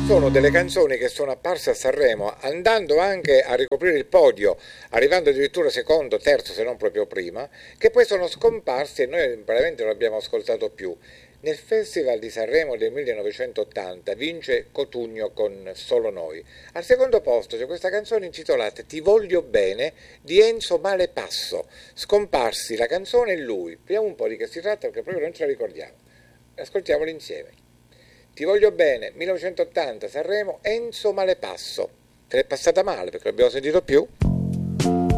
sono delle canzoni che sono apparse a Sanremo, andando anche a ricoprire il podio, arrivando addirittura secondo, terzo, se non proprio prima, che poi sono scomparsi e noi veramente non abbiamo ascoltato più. Nel Festival di Sanremo del 1980 vince Cotugno con Solo Noi. Al secondo posto c'è questa canzone intitolata Ti voglio bene di Enzo Malepasso. Scomparsi la canzone e lui. Vediamo un po' di che si tratta perché proprio non ce la ricordiamo. Ascoltiamoli insieme. Ti voglio bene, 1980 Sanremo, Enzo Malepasso. Te l'è passata male perché l'abbiamo sentito più?